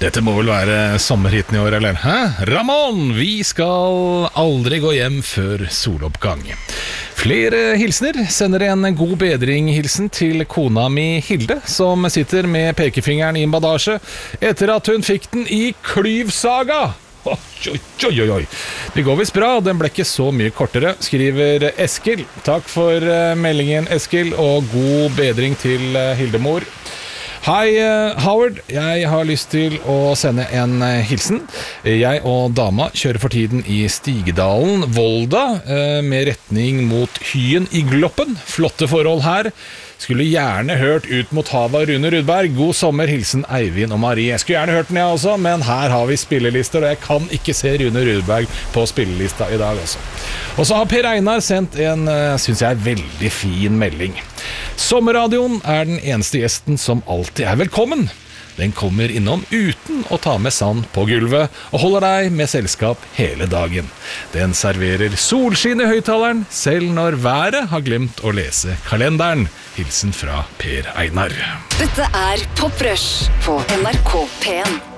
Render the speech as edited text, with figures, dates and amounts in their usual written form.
Dette må vel være sommerhiten i år, eller? Hæ? Ramón, vi skal aldri gå hjem før soloppgang. Flere hilsener sender en god bedring-hilsen til kona mi Hilde, som sitter med pekefingeren i en badasje etter at hun fikk den i klyvsaga. Oi. Det går visst bra, den ble ikke så mye kortere, skriver Eskil. Takk for meldingen, Eskil, og god bedring til Hildemor. Hei Howard, jeg har lyst til å sende en hilsen. Jeg og dama kjører for tiden i Stigedalen, Volda, med retning mot Hyen i Gloppen. Flotte forhold her. Skulle gjerne hørt Ut mot havet Rune Rudberg. God sommer, hilsen Eivind og Marie. Jeg skulle gjerne hørt den jeg også, men her har vi spillelister, og jeg kan ikke se Rune Rudberg på spillelista i dag også. Og så har Per Einar sendt en, synes jeg, veldig fin melding. Sommerradioen er den eneste gjesten som alltid er velkommen. Den kommer innom uten å ta med sand på gulvet og holder deg med selskap hele dagen. Den serverer solskinn i høyttaleren, selv når været har glemt å lese kalenderen. Hilsen fra Per Einar. Dette er Pop Rush på NRK P1.